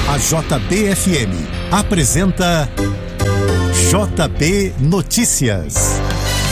A JBFM apresenta JB Notícias.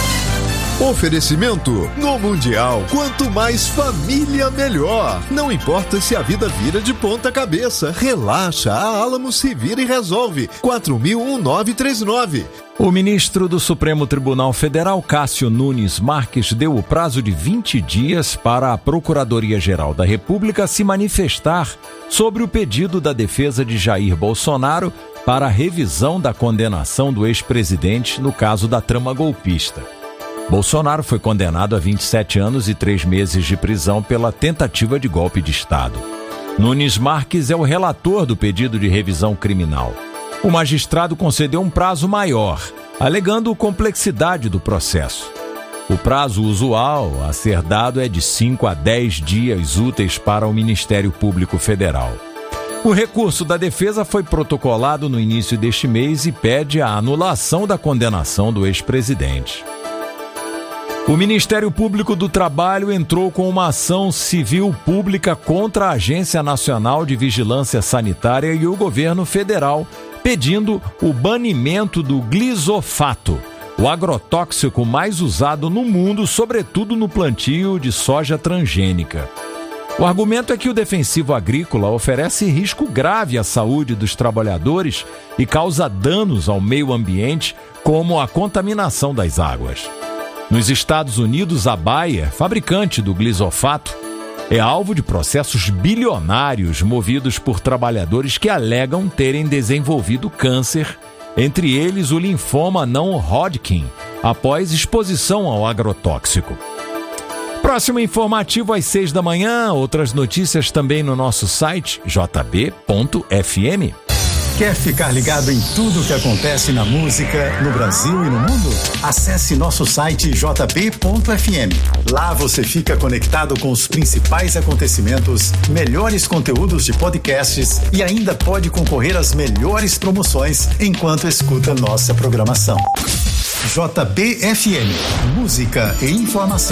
Oferecimento: no Mundial, quanto mais família, melhor. Não importa se a vida vira de ponta cabeça, relaxa, a Alamo se vira e resolve. 4000-1939. O ministro do Supremo Tribunal Federal, Cássio Nunes Marques, deu o prazo de 20 dias para a Procuradoria-Geral da República se manifestar sobre o pedido da defesa de Jair Bolsonaro para a revisão da condenação do ex-presidente no caso da trama golpista. Bolsonaro foi condenado a 27 anos e 3 meses de prisão pela tentativa de golpe de Estado. Nunes Marques é o relator do pedido de revisão criminal. O magistrado concedeu um prazo maior, alegando complexidade do processo. O prazo usual a ser dado é de 5 a 10 dias úteis para o Ministério Público Federal. O recurso da defesa foi protocolado no início deste mês e pede a anulação da condenação do ex-presidente. O Ministério Público do Trabalho entrou com uma ação civil pública contra a Agência Nacional de Vigilância Sanitária e o governo federal, pedindo o banimento do glisofato, o agrotóxico mais usado no mundo, sobretudo no plantio de soja transgênica. O argumento é que o defensivo agrícola oferece risco grave à saúde dos trabalhadores e causa danos ao meio ambiente, como a contaminação das águas. Nos Estados Unidos, a Bayer, fabricante do glisofato, é alvo de processos bilionários movidos por trabalhadores que alegam terem desenvolvido câncer, entre eles o linfoma não Hodgkin, após exposição ao agrotóxico. Próximo informativo às 6 da manhã, outras notícias também no nosso site jb.fm. Quer ficar ligado em tudo o que acontece na música, no Brasil e no mundo? Acesse nosso site jb.fm. Lá você fica conectado com os principais acontecimentos, melhores conteúdos de podcasts e ainda pode concorrer às melhores promoções enquanto escuta nossa programação. JBFM, música e informação.